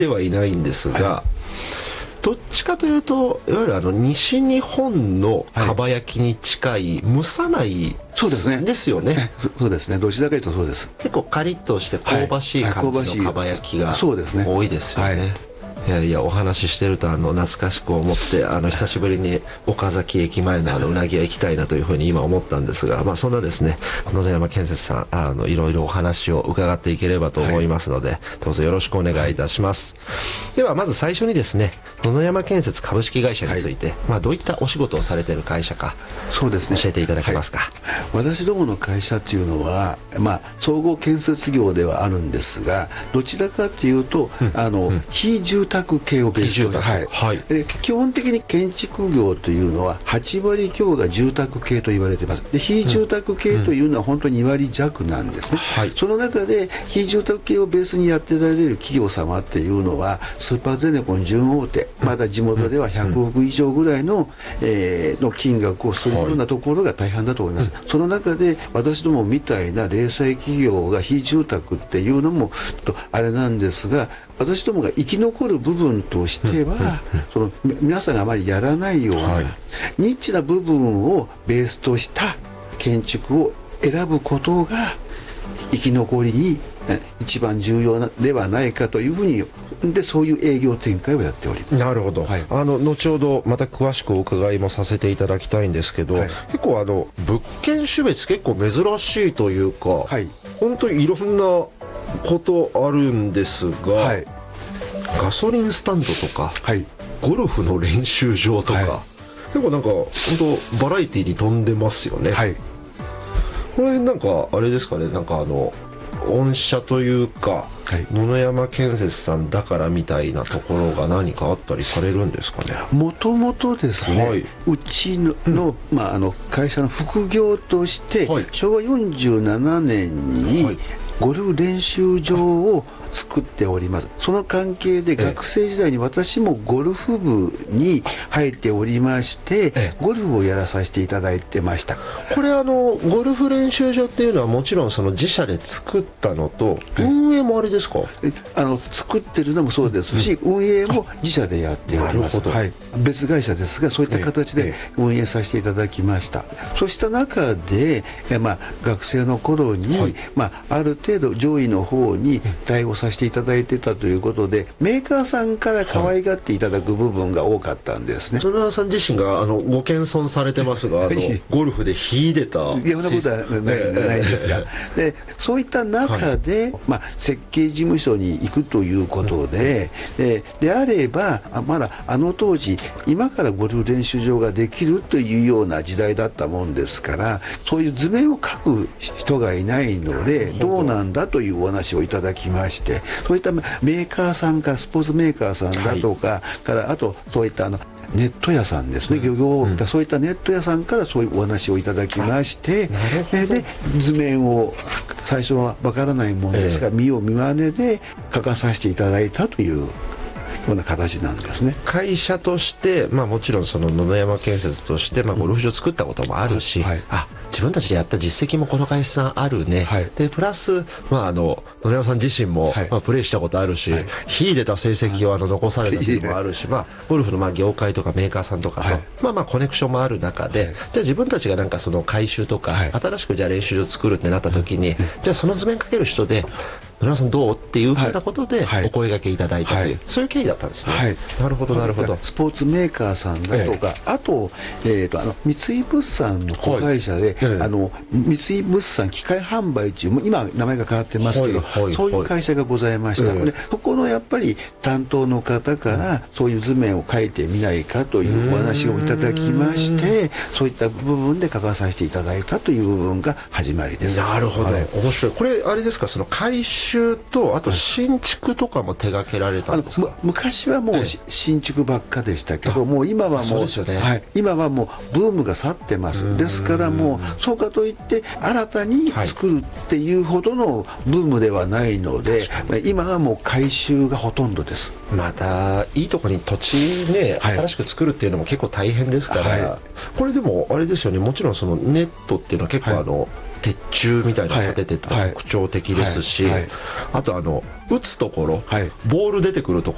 ではいないんですが、どっちかというといわゆる西日本のかば焼きに近い蒸さないそうですね。 ですよね。 そうですね。どちらかというとそうです。 結構カリッとして香ばしい感じのかば焼きが多いですよね。いやいや、お話ししてると懐かしく思って久しぶりに岡崎駅前のうなぎ屋行きたいなというふうに今思ったんですが、そんなですね野々山建設さんいろいろお話を伺っていければと思いますので、どうぞよろしくお願いいたします。ではまず最初にですね野々山建設株式会社について、どういったお仕事をされている会社かそうですね教えていただけますか。 私どもの会社というのは、総合建設業ではあるんですが、どちらかというと、非住宅系をベースに、基本的に建築業というのは8割強が住宅系と言われています。で非住宅系というのは本当に2割弱なんですね。その中で非住宅系をベースにやっておられる企業様っていうのはスーパーゼネコン準大手、まだ地元では100億以上ぐらいの金額をするようなところが大半だと思います。その中で私どもみたいな零細企業が非住宅っていうのもちょっとあれなんですが、私どもが生き残る部分としては、その皆さんがあまりやらないような、ニッチな部分をベースとした建築を選ぶことが生き残りに一番重要ではないかというふうにで、そういう営業展開をやっております。 なるほど、後ほどまた詳しくお伺いもさせていただきたいんですけど、結構物件種別結構珍しいというか、本当にいろんなことあるんですが、ガソリンスタンドとか、ゴルフの練習場とか、結構なんか本当バラエティに富んでますよね。これなんかあれですかね、なんか御社というか、野々山建設さんだからみたいなところが何かあったりされるんですかね。 もともとですね、うちの、会社の副業として、昭和47年にゴルフ練習場を作っております。その関係で学生時代に私もゴルフ部に入っておりまして、ゴルフをやらさせていただいてました。 これゴルフ練習場っていうのはもちろんその自社で作ったのと、運営もあれですか。 作ってるのもそうですし、運営も自社でやっております。別会社ですが、そういった形で運営させていただきました。そうした中で、学生の頃に、ある程度上位の方に対応させていただいてたということで、メーカーさんから可愛がっていただく部分が多かったんですね。 野々さん自身がご謙遜されてますが、ゴルフで秀でたいや、そんなことはないんですがで、そういった中で、設計事務所に行くということで、であればまだ当時今からゴルフ練習場ができるというような時代だったもんですから、そういう図面を描く人がいないのでどうなんだというお話をいただきまして、そういったメーカーさんから、スポーツメーカーさんだとか、あとそういったネット屋さんですね、漁業、そういったネット屋さんからそういうお話をいただきまして、で図面を最初はわからないものですが、見よう見まねで書かさせていただいたというような形なんですね。 会社として、もちろんその野々山建設として、ゴルフ場作ったこともあるし、自分たちでやった実績もこの会社さんあるね、でプラス、野々山さん自身も、プレーしたことあるし、秀でた成績を残されたこともあるし、ゴルフの業界とかメーカーさんとかと、コネクションもある中で、じゃあ自分たちがなんかその改修とか、新しくじゃあ練習場作るってなった時に、じゃあその図面かける人で野々山さんどうっていうふうなことでお声掛けいただいたという、そういう経緯だったんですね。なるほどなるほど。 スポーツメーカーさんだとか、あと、三井物産の子会社で、三井物産機械販売中、今名前が変わってますけど、そういう会社がございました。でそこのやっぱり担当の方からそういう図面を描いてみないかというお話をいただきまして、そういった部分で書かさせていただいたという部分が始まりです。 なるほど、面白い。これあれですか、その改修とあと新築とかも手掛けられたんですか。 昔はもう新築ばっかでしたけど、もう今はもう、今はもうブームが去ってます。ですからもうそうかといって新たに作るっていうほどのブームではないので、今はもう改修がほとんどです。 またいいとこに土地ね、新しく作るっていうのも結構大変ですから、これでもあれですよね、もちろんそのネットっていうのは結構鉄柱みたいなの立ててた特徴的ですし、あと打つところ、ボール出てくるとこ